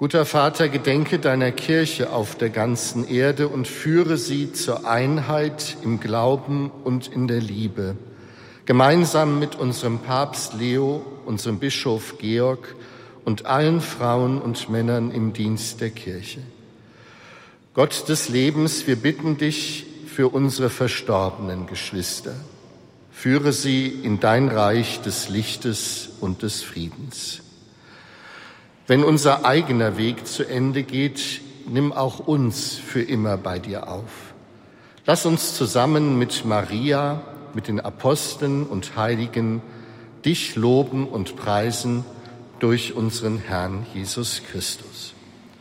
Guter Vater, gedenke deiner Kirche auf der ganzen Erde und führe sie zur Einheit im Glauben und in der Liebe, gemeinsam mit unserem Papst Leo, unserem Bischof Georg und allen Frauen und Männern im Dienst der Kirche. Gott des Lebens, wir bitten dich für unsere verstorbenen Geschwister. Führe sie in dein Reich des Lichtes und des Friedens. Wenn unser eigener Weg zu Ende geht, nimm auch uns für immer bei dir auf. Lass uns zusammen mit Maria, mit den Aposteln und Heiligen dich loben und preisen durch unseren Herrn Jesus Christus.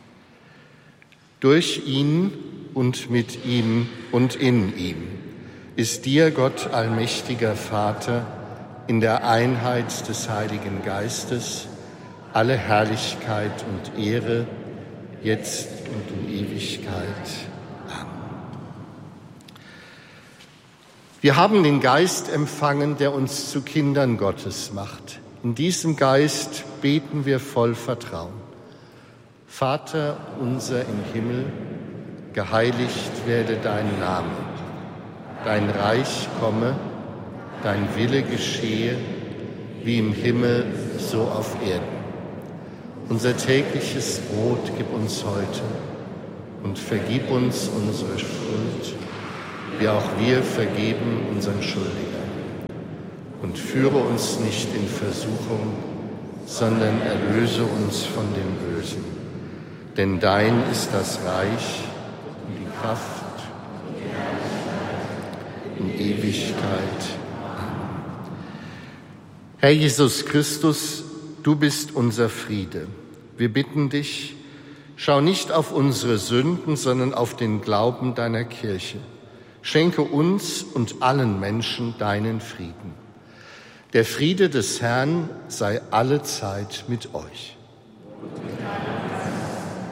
Durch ihn und mit ihm und in ihm ist dir, Gott, allmächtiger Vater, in der Einheit des Heiligen Geistes, alle Herrlichkeit und Ehre, jetzt und in Ewigkeit. Amen. Wir haben den Geist empfangen, der uns zu Kindern Gottes macht. In diesem Geist beten wir voll Vertrauen. Vater unser im Himmel, geheiligt werde dein Name. Dein Reich komme, dein Wille geschehe, wie im Himmel, so auf Erden. Unser tägliches Brot gib uns heute und vergib uns unsere Schuld, wie auch wir vergeben unseren Schuldigern. Und führe uns nicht in Versuchung, sondern erlöse uns von dem Bösen. Denn dein ist das Reich und die Kraft und die Herrlichkeit in Ewigkeit. Herr Jesus Christus, du bist unser Friede. Wir bitten dich, schau nicht auf unsere Sünden, sondern auf den Glauben deiner Kirche. Schenke uns und allen Menschen deinen Frieden. Der Friede des Herrn sei allezeit mit euch.